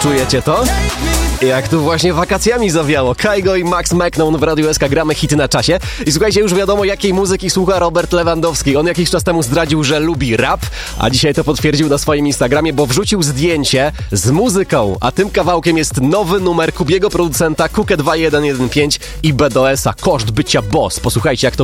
Czujecie to? Jak tu właśnie wakacjami zawiało. Kygo i Max McKnown w Radiu SK gramy hity na czasie. I słuchajcie, już wiadomo, jakiej muzyki słucha Robert Lewandowski. On jakiś czas temu zdradził, że lubi rap, a dzisiaj to potwierdził na swoim Instagramie, bo wrzucił zdjęcie z muzyką. A tym kawałkiem jest nowy numer Kubiego producenta Kukę 2115 i BDS-a. Koszt bycia boss. Posłuchajcie, jak to